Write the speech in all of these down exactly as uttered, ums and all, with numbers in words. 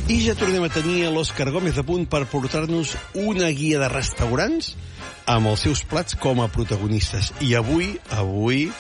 I ja tornem a tenir l'Òscar Gómez a punt per portar-nos una guia de restaurants amb els seus plats com a protagonistes. I avui, avui,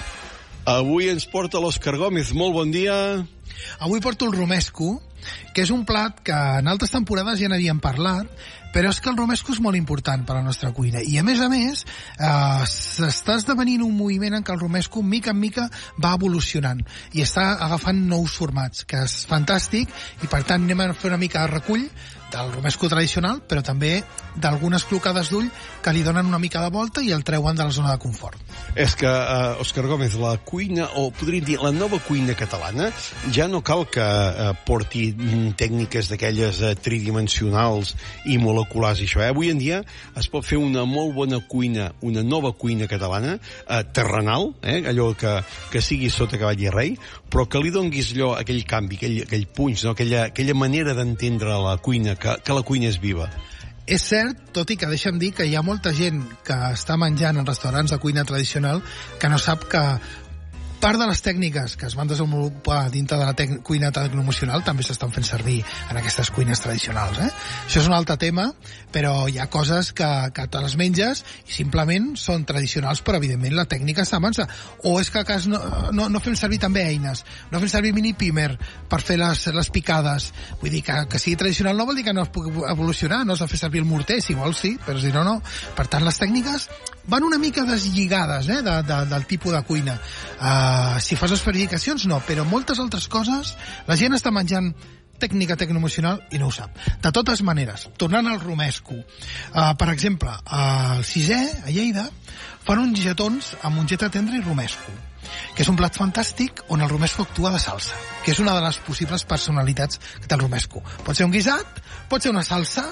avui ens porta l'Òscar Gómez. Molt bon dia. Avui porto el romesco, que és un plat que en altres temporades ja n'havíem parlat, però és que el romesco és molt important per a la nostra cuina. I a més a més, eh, s'està esdevenint un moviment en què el romesco, mica en mica, va evolucionant i està agafant nous formats, que és fantàstic, i per tant anem a fer una mica de recull del romesco tradicional, però també d'algunes clocades d'ull que li donen una mica de volta i el treuen de la zona de confort. És que, uh, Òscar Gómez, la cuina, o podríem dir, la nova cuina catalana, ja no cal que uh, porti tècniques d'aquelles uh, tridimensionals i moleculars i això. Eh? Avui en dia es pot fer una molt bona cuina, una nova cuina catalana, uh, terrenal, eh? allò que, que sigui sota cavall i rei, però que li donguis allò, aquell canvi, aquell, aquell punx, no? aquella, aquella manera d'entendre la cuina, que, que la cuina és viva. És cert, tot i que deixa'm dir que hi ha molta gent que està menjant en restaurants de cuina tradicional que no sap que part de les tècniques que es van desenvolupar dintre de la tec cuina tecnoemocional també s'estan fent servir en aquestes cuines tradicionals. Eh? Això és un altre tema, però hi ha coses que, que te les menges i simplement són tradicionals, però evidentment la tècnica està avança. O és que a cas no, no, no fem servir també eines, no fem servir mini pimer per fer les, les picades. Vull dir que, que sigui tradicional no vol dir que no es pugui evolucionar, no s'ha de fer servir el morter, si vols sí, però si no, no. Per tant, les tècniques van una mica deslligades eh, de, de, del tipus de cuina. Uh, si fas especificacions, no, però moltes altres coses la gent està menjant tècnica tecnoemocional i no ho sap. De totes maneres, tornant al romesco, uh, per exemple, al Sisè, a Lleida, fan uns lletons amb mongeta tendra i romesco, que és un plat fantàstic on el romesco actua de salsa, que és una de les possibles personalitats que té el romesco. Pot ser un guisat, pot ser una salsa.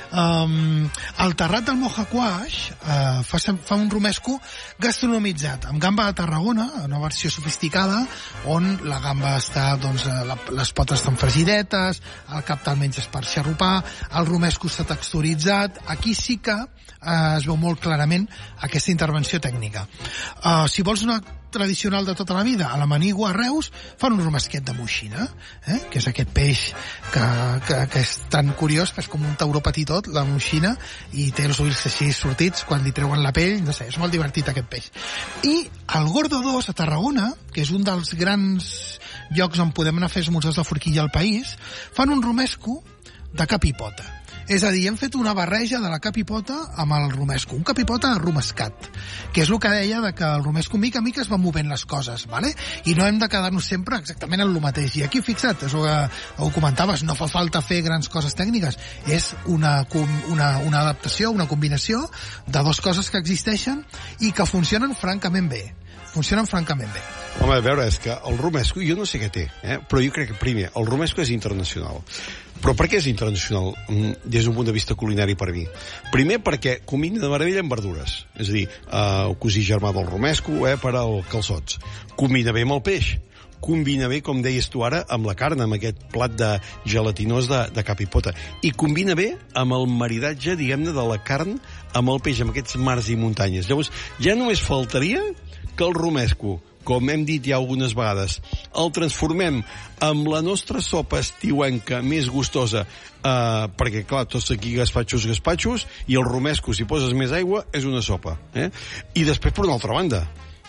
Um, el Terrat del Mojaquaix uh, fa, fa un romesco gastronomitzat amb gamba de Tarragona, una versió sofisticada on la gamba està, doncs, la, les potes estan fregidetes, el cap te'l menges per xarrupar, el romesco està texturitzat. Aquí sí que uh, es veu molt clarament aquesta intervenció tècnica. Uh, si vols una tradicional de tota la vida, a la Manigua, a Reus, fan un romesquet de moixina, eh? que és aquest peix que, que, que és tan curiós, que és com un tauró petitot, la moixina, i té els ulls així sortits quan li treuen la pell, no sé, és molt divertit aquest peix. I el Gordo dos, a Tarragona, que és un dels grans llocs on podem anar a fer esmorzars de forquilla al país, fan un romesco de cap i pota. És a dir, hem fet una barreja de la capipota amb el romesco, un capipota romescat, que és el que deia de que el romesco mica a mica es va movent les coses, ¿vale? I no hem de quedar-nos sempre exactament en el mateix. I aquí, fixa't, és el que ho comentaves, no fa falta fer grans coses tècniques, és una, una, una adaptació, una combinació de dues coses que existeixen i que funcionen francament bé. Funcionen francament bé. Home, a veure, és que el romesco, jo no sé què té, eh? però jo crec que, primer, el romesco és internacional. Però per què és internacional des d'un punt de vista culinari per mi? Primer perquè combina de meravella amb verdures. És a dir, eh, el cosí germà del romesco eh, per al calçots. Combina bé amb el peix. Combina bé, com deies tu ara, amb la carn, amb aquest plat de gelatinós de, de capipota. I combina bé amb el maridatge, diguem-ne, de la carn amb el peix, amb aquests mars i muntanyes. Llavors, ja només faltaria que el romesco, com hem dit ja algunes vegades, el transformem amb la nostra sopa estiuenca més gustosa, eh, perquè, clar, tots aquí gaspatxos, gaspatxos, i el romesco, si poses més aigua, és una sopa. Eh? I després, per una altra banda,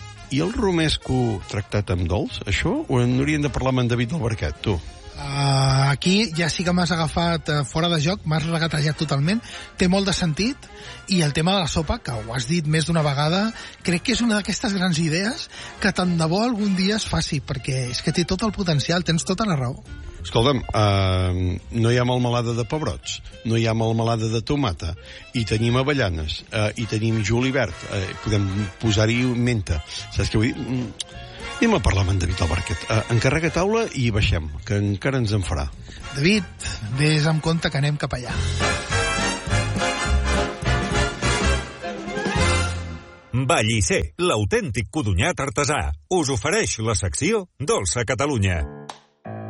i el romesco tractat amb dolç, això? O n'hauríem de parlar amb en David del Barquet, tu? Uh, aquí ja sí que m'has agafat uh, fora de joc, m'has regatejat totalment, té molt de sentit, i el tema de la sopa, que ho has dit més d'una vegada, crec que és una d'aquestes grans idees que tant de bo algun dia es faci, perquè és que té tot el potencial, tens tota la raó. Escolta'm, uh, no hi ha melmelada de pebrots, no hi ha melmelada de tomata, i tenim avellanes, uh, i tenim julivert, uh, podem posar-hi menta, saps què vull dir? Anem a parlar amb en David Albarquet. Uh, encarrega taula i baixem, que encara ens en farà. David, vés amb compte que anem cap allà. Vallisser, l'autèntic codonyat artesà, us ofereix la secció Dolça Catalunya.